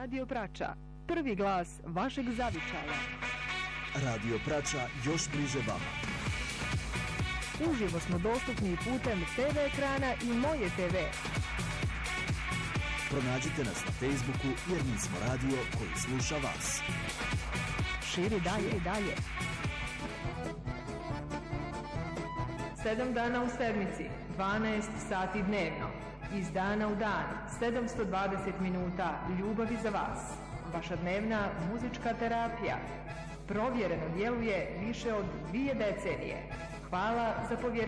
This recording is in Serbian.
Radio Prača, prvi glas vašeg zavičaja. Radio Prača još bliže vama. Uživo smo dostupni putem TV ekrana i Moje TV. Pronađite nas na Facebooku jer mi smo radio koji sluša vas. Širi dalje. 7 dana u sedmici, 12 sati dnevno. Iz dana u dan, 720 minuta ljubavi za vas. Vaša dnevna muzička terapija. Provjereno djeluje više od 2 decenije. Hvala za povjerenje.